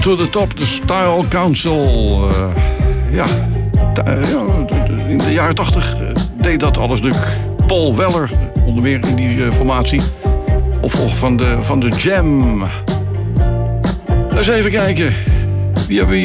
to the Top, de Style Council. In de jaren 80 deed dat alles druk. Paul Weller, onder meer in die formatie. Opvolger van de Jam. Eens even kijken. Wie hebben we hier?